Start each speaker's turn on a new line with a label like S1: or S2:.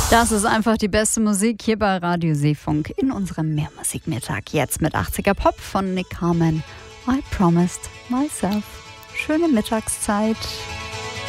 S1: Das ist einfach die beste Musik hier bei Radio Seefunk in unserem Mehrmusikmittag. Jetzt mit 80er Pop von Nick Carmen. I promised myself. Schöne Mittagszeit.